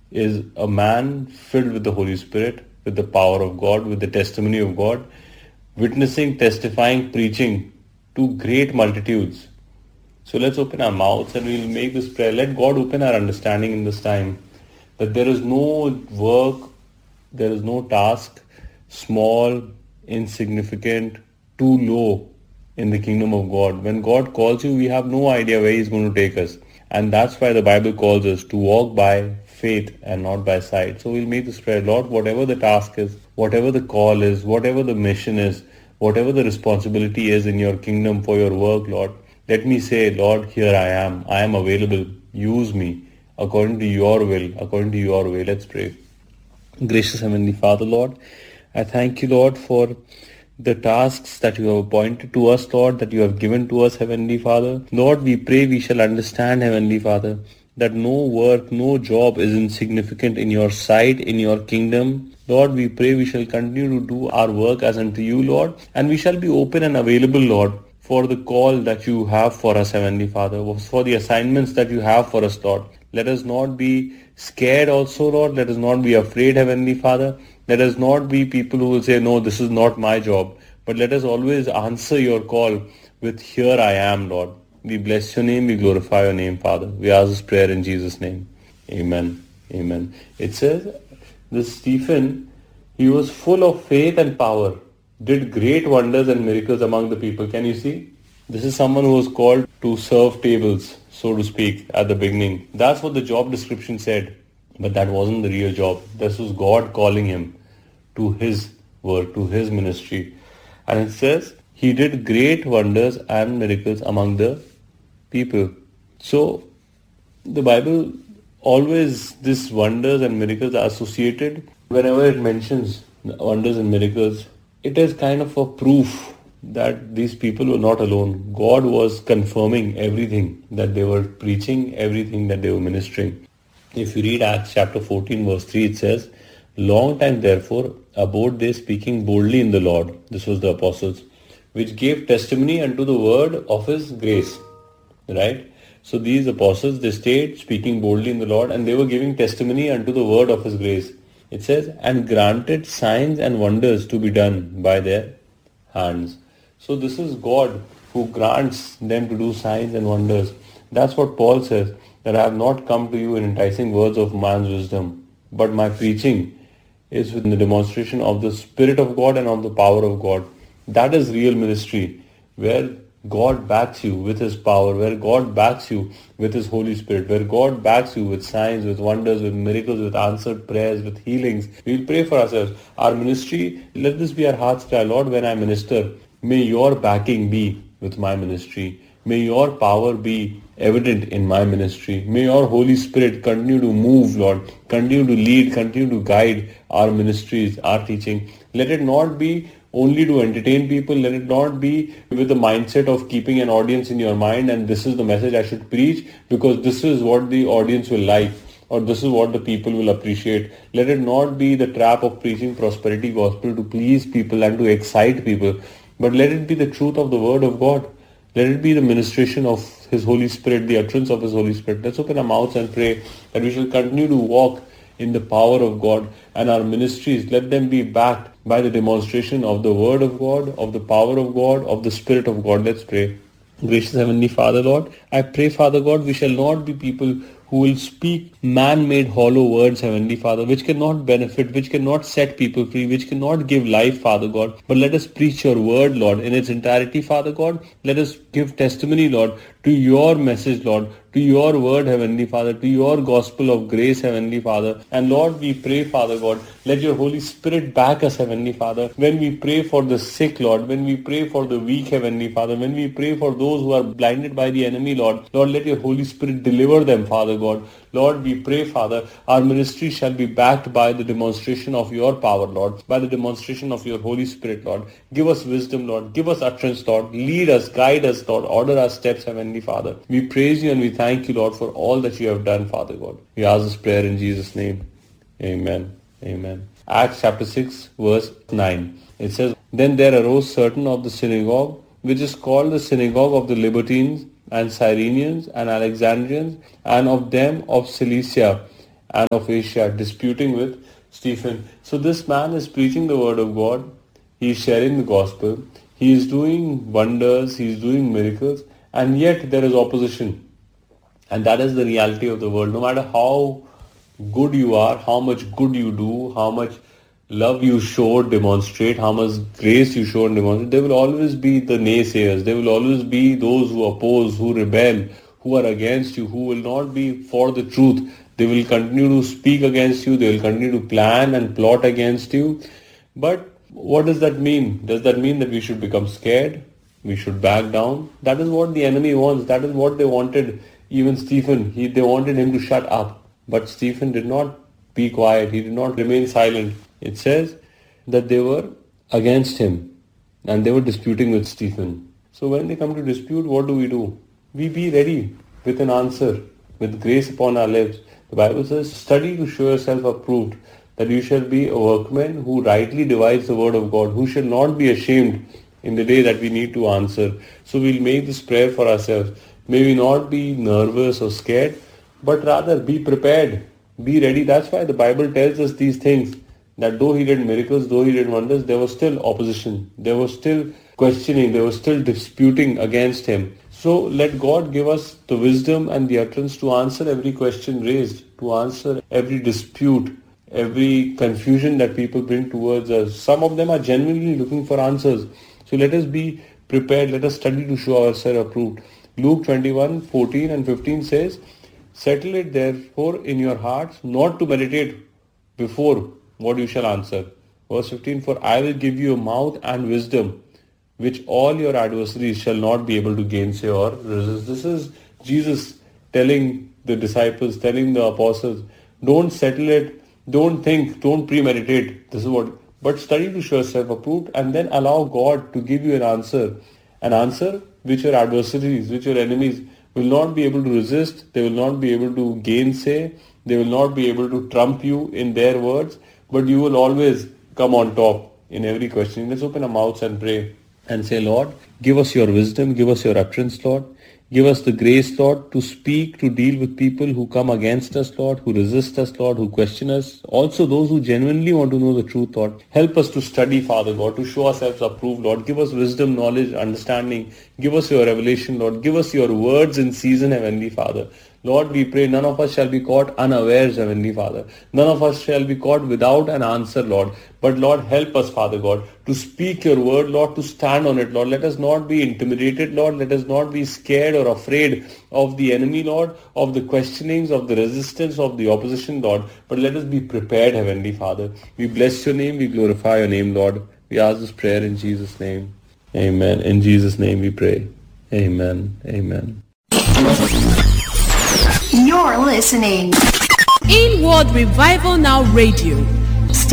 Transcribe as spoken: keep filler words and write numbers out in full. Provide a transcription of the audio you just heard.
is a man filled with the Holy Spirit, with the power of God, with the testimony of God, witnessing, testifying, preaching to great multitudes. So let's open our mouths and we'll make this prayer. Let God open our understanding in this time that there is no work, there is no task, small, insignificant, too low in the kingdom of God. When God calls you, we have no idea where He's going to take us. And that's why the Bible calls us to walk by faith and not by sight. So we'll make this prayer. Lord, whatever the task is, whatever the call is, whatever the mission is, whatever the responsibility is in your kingdom for your work, Lord, let me say, Lord, here I am. I am available. Use me according to your will, according to your way. Let's pray. Gracious Heavenly Father, Lord, I thank you, Lord, for the tasks that you have appointed to us, Lord, that you have given to us, Heavenly Father. Lord, we pray we shall understand, Heavenly Father, that no work, no job is insignificant in your sight, in your kingdom. Lord, we pray we shall continue to do our work as unto you, Lord, and we shall be open and available, Lord, for the call that you have for us, Heavenly Father, for the assignments that you have for us, Lord. Let us not be scared also, Lord. Let us not be afraid, Heavenly Father. Let us not be people who will say, no, this is not my job. But let us always answer your call with, here I am, Lord. We bless your name. We glorify your name, Father. We ask this prayer in Jesus' name. Amen. Amen. It says, this Stephen, he was full of faith and power, did great wonders and miracles among the people. Can you see? This is someone who was called to serve tables, so to speak, at the beginning. That's what the job description said. But that wasn't the real job. This was God calling him to his work, to his ministry. And it says, he did great wonders and miracles among the people. So, the Bible always, these wonders and miracles are associated. Whenever it mentions wonders and miracles, it is kind of a proof that these people were not alone. God was confirming everything that they were preaching, everything that they were ministering. If you read Acts chapter fourteen verse three, it says, long time therefore abode they speaking boldly in the Lord. This was the apostles, which gave testimony unto the word of his grace. Right? So these apostles, they stayed speaking boldly in the Lord and they were giving testimony unto the word of his grace. It says, and granted signs and wonders to be done by their hands. So this is God who grants them to do signs and wonders. That's what Paul says, that I have not come to you in enticing words of man's wisdom, but my preaching is with the demonstration of the Spirit of God and of the power of God. That is real ministry, where God backs you with His power, where God backs you with His Holy Spirit, where God backs you with signs, with wonders, with miracles, with answered prayers, with healings. We'll pray for ourselves. Our ministry, let this be our heart's cry. Lord, when I minister, may your backing be with my ministry. May your power be evident in my ministry. May your Holy Spirit continue to move, Lord, continue to lead, continue to guide our ministries, our teaching. Let it not be only to entertain people. Let it not be with the mindset of keeping an audience in your mind and this is the message I should preach because this is what the audience will like or this is what the people will appreciate. Let it not be the trap of preaching prosperity gospel to please people and to excite people, but let it be the truth of the word of God. Let it be the ministration of His Holy Spirit, the utterance of His Holy Spirit. Let's open our mouths and pray that we shall continue to walk in the power of God and our ministries. Let them be backed by the demonstration of the Word of God, of the power of God, of the Spirit of God. Let's pray. Gracious Heavenly Father, Lord, I pray, Father God, we shall not be people who will speak man-made hollow words, Heavenly Father, which cannot benefit, which cannot set people free, which cannot give life, Father God. But let us preach your word, Lord, in its entirety, Father God. Let us give testimony, Lord, to your message, Lord, to your word, Heavenly Father, to your gospel of grace, Heavenly Father. And Lord, we pray, Father God, let your Holy Spirit back us, Heavenly Father. When we pray for the sick, Lord, when we pray for the weak, Heavenly Father, when we pray for those who are blinded by the enemy, Lord, Lord, let your Holy Spirit deliver them, Father God. Lord, we pray, Father, our ministry shall be backed by the demonstration of your power, Lord, by the demonstration of your Holy Spirit, Lord. Give us wisdom, Lord. Give us utterance, Lord. Lead us, guide us, Lord. Order our steps, Heavenly Father. We praise you and we thank you, Lord, for all that you have done, Father God. We ask this prayer in Jesus' name. Amen. Amen. Acts chapter six, verse nine. It says, then there arose certain of the synagogue, which is called the synagogue of the Libertines, and Cyrenians, and Alexandrians, and of them of Cilicia, and of Asia disputing with Stephen. So this man is preaching the word of God. He is sharing the gospel. He is doing wonders. He is doing miracles. And yet there is opposition. And that is the reality of the world. No matter how good you are, how much good you do, how much love you show, demonstrate, how much grace you show and demonstrate, there will always be the naysayers. There will always be those who oppose, who rebel, who are against you, who will not be for the truth. They will continue to speak against you. They will continue to plan and plot against you. But what does that mean? Does that mean that we should become scared? We should back down? That is what the enemy wants. That is what they wanted. Even Stephen, he, they wanted him to shut up. But Stephen did not be quiet. He did not remain silent. It says that they were against him and they were disputing with Stephen. So when they come to dispute, what do we do? We be ready with an answer, with grace upon our lips. The Bible says, study to show yourself approved, that you shall be a workman who rightly divides the word of God, who shall not be ashamed in the day that we need to answer. So we'll make this prayer for ourselves. May we not be nervous or scared, but rather be prepared, be ready. That's why the Bible tells us these things, that though he did miracles, though he did wonders, there was still opposition. There was still questioning. There was still disputing against him. So let God give us the wisdom and the utterance to answer every question raised, to answer every dispute, every confusion that people bring towards us. Some of them are genuinely looking for answers. So let us be prepared. Let us study to show ourselves approved. Luke twenty-one, fourteen and fifteen says, settle it therefore in your hearts, not to meditate before what you shall answer. Verse fifteen, for I will give you a mouth and wisdom, which all your adversaries shall not be able to gainsay or resist. This is Jesus telling the disciples, telling the apostles, don't settle it, don't think, don't premeditate. This is what, but study to show yourself approved and then allow God to give you an answer. An answer which your adversaries, which your enemies will not be able to resist. They will not be able to gainsay. They will not be able to trump you in their words, but you will always come on top in every question. Let's open our mouths and pray and say, Lord, give us your wisdom, give us your utterance, Lord. Give us the grace, Lord, to speak, to deal with people who come against us, Lord, who resist us, Lord, who question us. Also those who genuinely want to know the truth, Lord. Help us to study, Father God, to show ourselves approved, Lord. Give us wisdom, knowledge, understanding. Give us your revelation, Lord. Give us your words in season, Heavenly Father. Lord, we pray none of us shall be caught unawares, Heavenly Father. None of us shall be caught without an answer, Lord. But Lord, help us, Father God, to speak your word, Lord, to stand on it, Lord. Let us not be intimidated, Lord. Let us not be scared or afraid of the enemy, Lord, of the questionings, of the resistance, of the opposition, Lord. But let us be prepared, Heavenly Father. We bless your name. We glorify your name, Lord. We ask this prayer in Jesus' name. Amen. In Jesus' name we pray. Amen. Amen. You're listening. Inward Revival Now Radio.